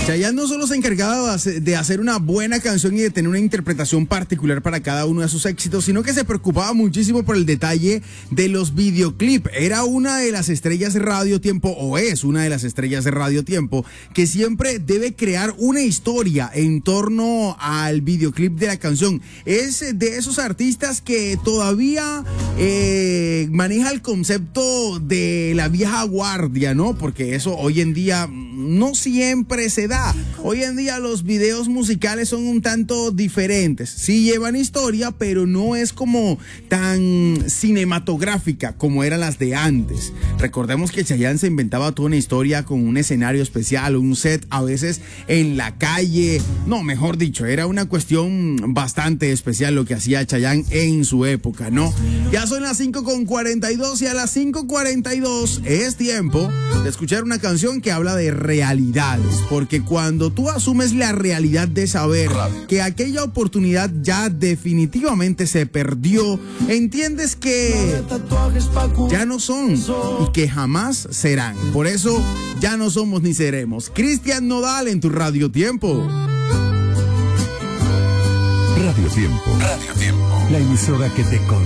Chayanne no solo se encargaba de hacer una buena canción y de tener una interpretación particular para cada uno de sus éxitos, sino que se preocupaba muchísimo por el detalle de los videoclips. Era una de las estrellas de Radio Tiempo, o es una de las estrellas de Radio Tiempo, que siempre debe crear una historia en torno al videoclip de la canción. Es de esos artistas que todavía maneja el concepto de la vieja guardia, ¿no? Porque eso hoy en día no siempre se da. Hoy en día los videos musicales son un tanto diferentes. Sí llevan historia, pero no es como tan cinematográfica como eran las de antes. Recordemos que Chayanne se inventaba toda una historia con un escenario especial, un set, a veces en la calle. No, mejor dicho, era una cuestión bastante especial lo que hacía Chayanne en su época, ¿no? Ya son las 5:42 y a las 5:42 es tiempo de escuchar una canción que habla de realidades, porque cuando tú asumes la realidad de saber que aquella oportunidad ya definitivamente se perdió, entiendes que ya no son y que jamás serán. Por eso ya no somos ni seremos. Cristian Nodal en tu Radio Tiempo. Radio Tiempo. Radio Tiempo. La emisora que te